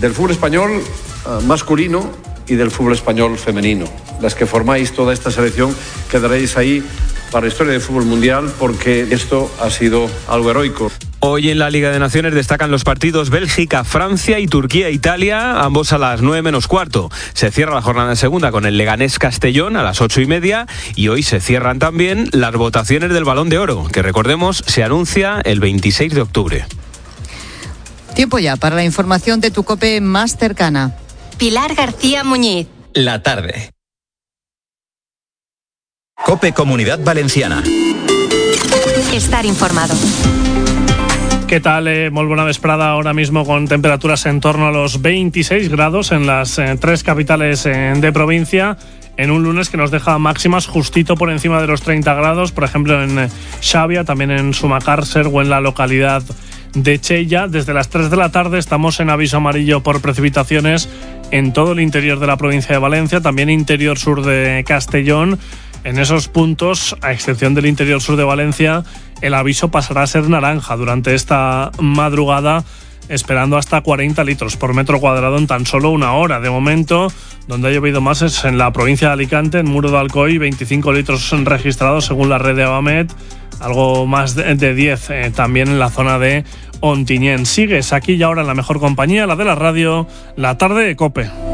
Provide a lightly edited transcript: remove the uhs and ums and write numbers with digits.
del fútbol español masculino y del fútbol español femenino. Las que formáis toda esta selección quedaréis ahí para la historia del fútbol mundial, porque esto ha sido algo heroico. Hoy en la Liga de Naciones destacan los partidos Bélgica-Francia y Turquía-Italia, ambos a las 9:15. Se cierra la jornada segunda con el Leganés-Castellón a las 8:30 y hoy se cierran también las votaciones del Balón de Oro, que recordemos se anuncia el 26 de octubre. Tiempo ya para la información de tu COPE más cercana. Pilar García Muñiz. La tarde. COPE Comunidad Valenciana. Estar informado. ¿Qué tal? Molt bona vesprada, ahora mismo con temperaturas en torno a los 26 grados en las tres capitales de provincia, en un lunes que nos deja máximas justito por encima de los 30 grados, por ejemplo en Xàbia, también en Sumacàrcer o en la localidad de Chella. Desde las 3 de la tarde estamos en aviso amarillo por precipitaciones en todo el interior de la provincia de Valencia, también interior sur de Castellón. En esos puntos, a excepción del interior sur de Valencia, el aviso pasará a ser naranja durante esta madrugada, esperando hasta 40 litros por metro cuadrado en tan solo una hora. De momento, donde ha llovido más es en la provincia de Alicante, en Muro de Alcoy, 25 litros registrados según la red de Avamet, algo más de 10 también en la zona de Ontinyent. Sigues aquí y ahora en la mejor compañía, la de la radio, la tarde de COPE.